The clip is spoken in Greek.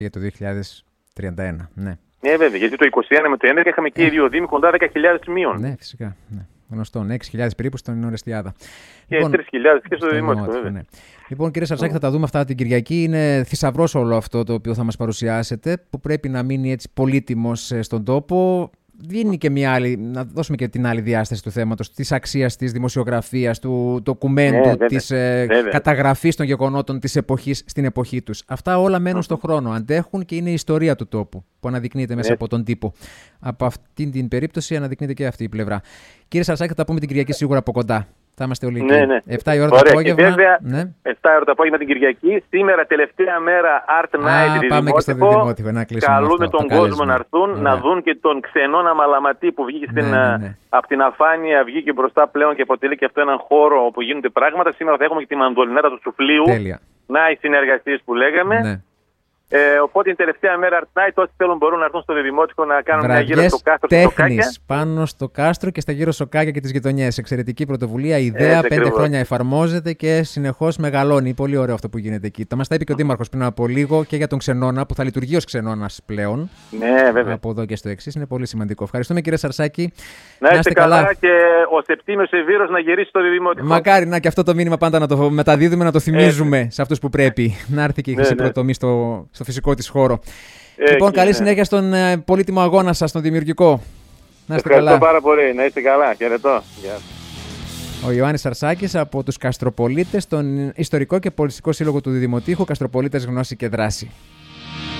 για το 2031. Ναι. Ναι, βέβαια, γιατί το 2021 με το 2011 είχαμε και οι δύο δήμοι κοντά 10.000 σημείων. Ναι, φυσικά. Ναι. Γνωστόν, 6.000 περίπου στην Ορεστιάδα. Και λοιπόν, 3.000 και στο Δημότικο, βέβαια. Ναι. Λοιπόν, κύριε Σαρσάκη, θα τα δούμε αυτά την Κυριακή. Είναι θησαυρός όλο αυτό το οποίο θα μας παρουσιάσετε, που πρέπει να μείνει έτσι πολύτιμος στον τόπο. Δίνει και μια άλλη, να δώσουμε και την άλλη διάσταση του θέματος, της αξίας της δημοσιογραφίας, του ντοκουμέντου, της καταγραφής των γεγονότων της εποχής στην εποχή τους. Αυτά όλα μένουν στον χρόνο, αντέχουν και είναι η ιστορία του τόπου που αναδεικνύεται μέσα από τον τύπο. Από αυτήν την περίπτωση αναδεικνύεται και αυτή η πλευρά. Κύριε Σαρσάκη, θα τα πούμε την Κυριακή σίγουρα από κοντά. Θα είμαστε όλοι εκεί. Ναι. 7 η ώρα το απόγευμα. Βέβαια, 7 η ώρα το απόγευμα την Κυριακή. Σήμερα, τελευταία μέρα Art Night. Πάμε και στο Δημότικο να κλείσουμε. Καλούμε τον κόσμο να έρθουν, να δουν και τον Ξενώνα Μαλαματή που βγήκε από την αφάνεια, βγήκε μπροστά πλέον και αποτελεί και αυτό έναν χώρο όπου γίνονται πράγματα. Σήμερα θα έχουμε και τη μανδολινάτα του Σουφλίου. Τέλεια. Να, οι συνεργασίες που λέγαμε. Ναι. Οπότε την τελευταία μέρα Art Night, όσοι θέλουν μπορούν να έρθουν στο Δημότικο να κάνουν μια γύρω στο κάστρο και τέχνης πάνω στο κάστρο και στα γύρω σοκάκια και τις γειτονιές. Εξαιρετική πρωτοβουλία, ιδέα, 5 χρόνια εφαρμόζεται και συνεχώς μεγαλώνει. Πολύ ωραίο αυτό που γίνεται εκεί. Μας τα είπε και ο Δήμαρχος πριν από λίγο και για τον Ξενώνα που θα λειτουργεί ως Ξενώνας πλέον. Ναι, βέβαια. Από εδώ και στο εξής. Είναι πολύ σημαντικό. Ευχαριστούμε, κύριε Σαρσάκη. Να είστε καλά και ο Σεπτήμιος Ευήρος να γυρίσει στο Δημότικο. Μακάρι να και αυτό το μήνυμα πάντα να το μεταδίδουμε, να το θυμίζουμε σε αυτούς που πρέπει. Να έρθει και η χρυσή πρωτομή στο φυσικό της χώρο. Λοιπόν, καλή συνέχεια στον πολύτιμο αγώνα σας, στον δημιουργικό. Να είστε καλά. Ευχαριστώ πάρα πολύ. Να είστε καλά. Χαιρετώ. Ο Ιωάννης Σαρσάκης από τους Καστροπολίτες, τον Ιστορικό και Πολιτιστικό Σύλλογο του Δημοτήχου, Καστροπολίτες Γνώση και Δράση.